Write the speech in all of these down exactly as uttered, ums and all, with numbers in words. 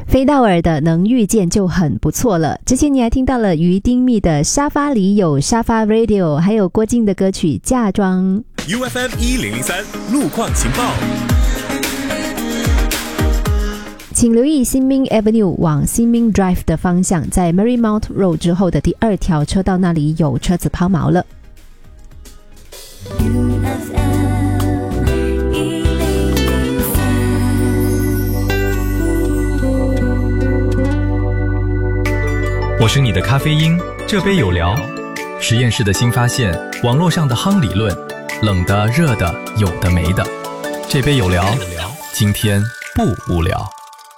飞到耳的能遇见就很不错了。之前你还听到了于丁密的沙发里有沙发 Radio， 还有郭靖的歌曲嫁妆。 U F M 一零零三路况情报， 请留意新民 Avenue 往新民 Drive 的方向，在 Marymount Road 之后的第二条车道那里有车子抛锚了。 我是你的咖啡因，这杯有聊。实验室的新发现，网络上的夯理论，冷的、热的，有的没的。这杯有聊，今天不无聊。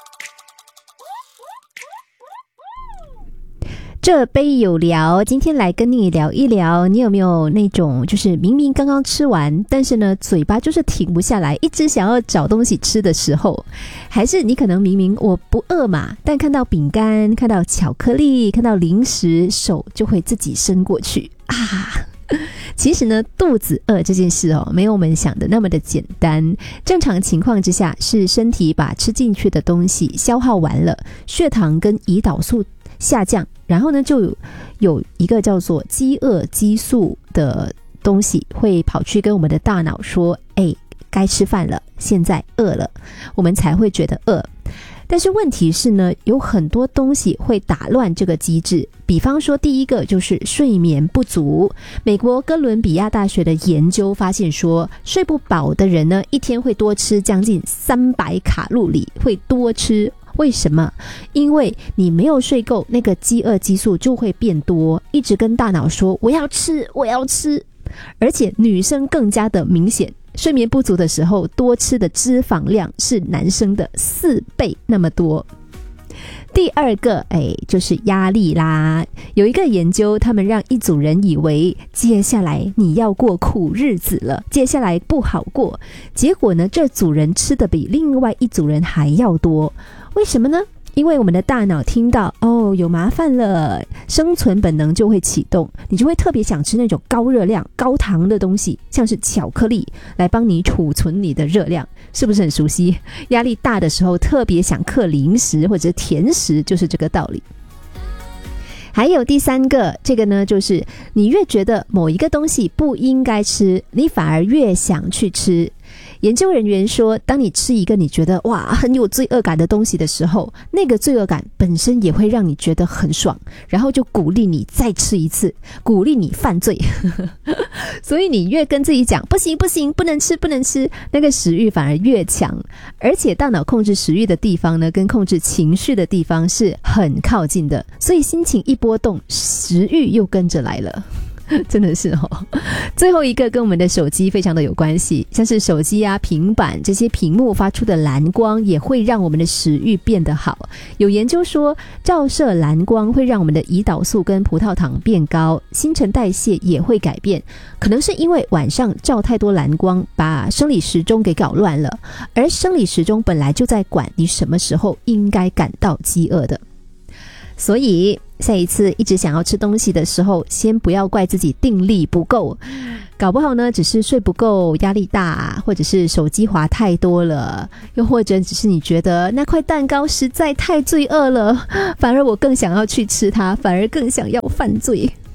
这杯有聊，今天来跟你聊一聊，你有没有那种就是明明刚刚吃完，但是呢嘴巴就是停不下来，一直想要找东西吃的时候？还是你可能明明我不饿嘛，但看到饼干、看到巧克力、看到零食，手就会自己伸过去啊。其实呢，肚子饿这件事哦，没有我们想的那么的简单。正常情况之下，是身体把吃进去的东西消耗完了，血糖跟胰岛素下降，然后呢，就有有一个叫做饥饿激素的东西会跑去跟我们的大脑说：“哎，该吃饭了，现在饿了。”我们才会觉得饿。但是问题是呢，有很多东西会打乱这个机制。比方说，第一个就是睡眠不足。美国哥伦比亚大学的研究发现说，睡不饱的人呢，一天会多吃将近三百卡路里，会多吃。为什么？因为你没有睡够，那个饥饿激素就会变多，一直跟大脑说我要吃，我要吃。而且女生更加的明显，睡眠不足的时候，多吃的脂肪量是男生的四倍那么多。第二个，哎，就是压力啦。有一个研究，他们让一组人以为接下来你要过苦日子了，接下来不好过。结果呢，这组人吃的比另外一组人还要多。为什么呢？因为我们的大脑听到哦有麻烦了，生存本能就会启动，你就会特别想吃那种高热量高糖的东西，像是巧克力，来帮你储存你的热量。是不是很熟悉？压力大的时候特别想嗑零食或者甜食，就是这个道理。还有第三个，这个呢，就是你越觉得某一个东西不应该吃，你反而越想去吃。研究人员说，当你吃一个你觉得哇很有罪恶感的东西的时候，那个罪恶感本身也会让你觉得很爽，然后就鼓励你再吃一次，鼓励你犯罪。所以你越跟自己讲不行不行，不能吃不能吃，那个食欲反而越强。而且大脑控制食欲的地方呢，跟控制情绪的地方是很靠近的，所以心情一波动，食欲又跟着来了。真的是哦。最后一个跟我们的手机非常的有关系，像是手机啊、平板这些屏幕发出的蓝光也会让我们的食欲变得好。有研究说，照射蓝光会让我们的胰岛素跟葡萄糖变高，新陈代谢也会改变。可能是因为晚上照太多蓝光，把生理时钟给搞乱了，而生理时钟本来就在管你什么时候应该感到饥饿的。所以下一次一直想要吃东西的时候，先不要怪自己定力不够，搞不好呢只是睡不够，压力大，或者是手机滑太多了，又或者只是你觉得那块蛋糕实在太罪恶了，反而我更想要去吃它，反而更想要犯罪。